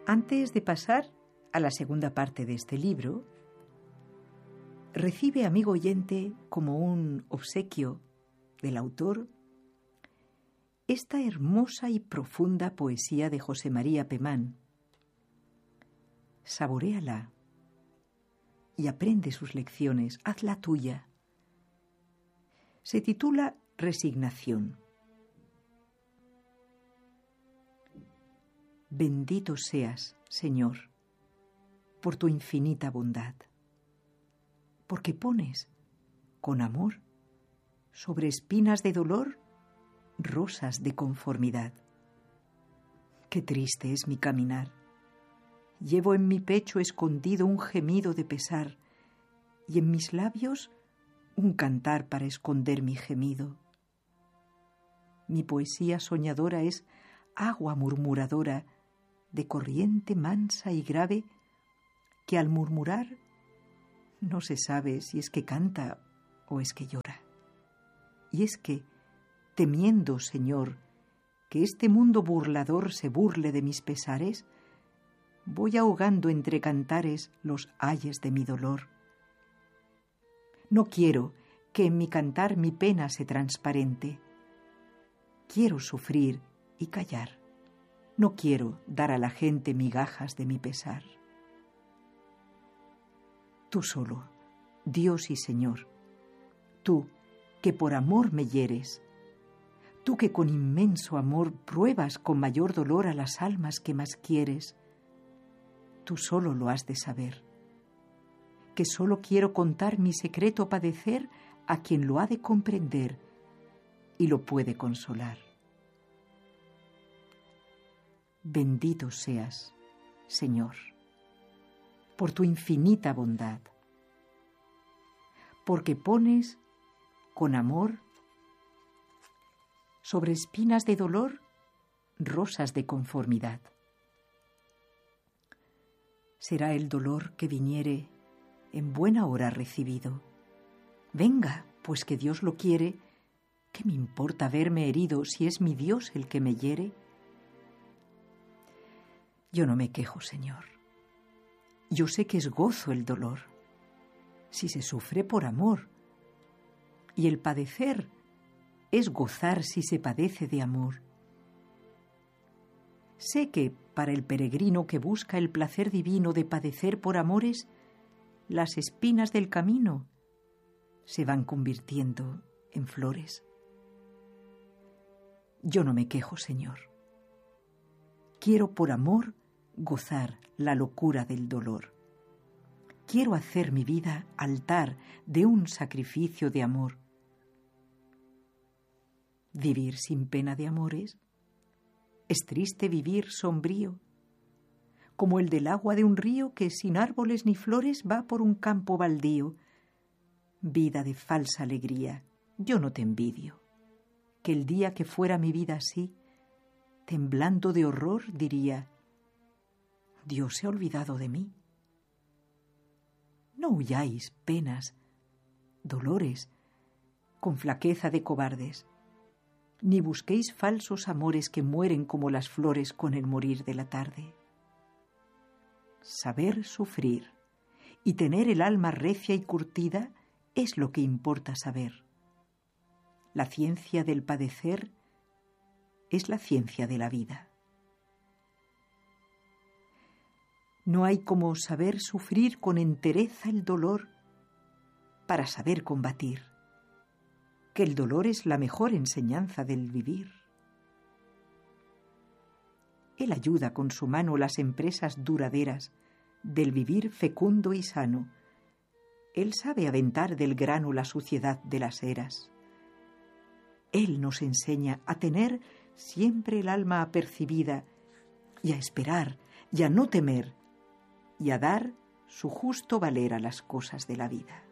Antes de pasar a la segunda parte de este libro, recibe, amigo oyente, como un obsequio del autor, esta hermosa y profunda poesía de José María Pemán. Saboréala y aprende sus lecciones, hazla tuya. Se titula Resignación. Bendito seas, Señor, por tu infinita bondad, porque pones, con amor, sobre espinas de dolor, rosas de conformidad. Qué triste es mi caminar. Llevo en mi pecho escondido un gemido de pesar y en mis labios un cantar para esconder mi gemido. Mi poesía soñadora es agua murmuradora de corriente mansa y grave que al murmurar no se sabe si es que canta o es que llora. Y es que, temiendo, Señor, que este mundo burlador se burle de mis pesares, voy ahogando entre cantares los ayes de mi dolor. No quiero que en mi cantar mi pena se transparente. Quiero sufrir y callar. No quiero dar a la gente migajas de mi pesar. Tú solo, Dios y Señor, tú que por amor me hieres, tú que con inmenso amor pruebas con mayor dolor a las almas que más quieres, tú solo lo has de saber, que solo quiero contar mi secreto padecer a quien lo ha de comprender y lo puede consolar. Bendito seas, Señor, por tu infinita bondad, porque pones con amor sobre espinas de dolor rosas de conformidad. Será el dolor que viniere en buena hora recibido. Venga, pues que Dios lo quiere, ¿qué me importa verme herido si es mi Dios el que me hiere? Yo no me quejo, Señor. Yo sé que es gozo el dolor, si se sufre por amor, y el padecer es gozar si se padece de amor. Sé que para el peregrino que busca el placer divino de padecer por amores, las espinas del camino se van convirtiendo en flores. Yo no me quejo, Señor. Quiero por amor gozar la locura del dolor. Quiero hacer mi vida altar de un sacrificio de amor. Vivir sin pena de amores es triste vivir sombrío, como el del agua de un río que sin árboles ni flores va por un campo baldío. Vida de falsa alegría, yo no te envidio, que el día que fuera mi vida así, temblando de horror diría: Dios se ha olvidado de mí. No huyáis penas, dolores, con flaqueza de cobardes, ni busquéis falsos amores que mueren como las flores con el morir de la tarde. Saber sufrir y tener el alma recia y curtida es lo que importa saber. La ciencia del padecer es la ciencia de la vida. No hay como saber sufrir con entereza el dolor para saber combatir, que el dolor es la mejor enseñanza del vivir. Él ayuda con su mano las empresas duraderas del vivir fecundo y sano. Él sabe aventar del grano la suciedad de las eras. Él nos enseña a tener siempre el alma apercibida y a esperar y a no temer y a dar su justo valer a las cosas de la vida.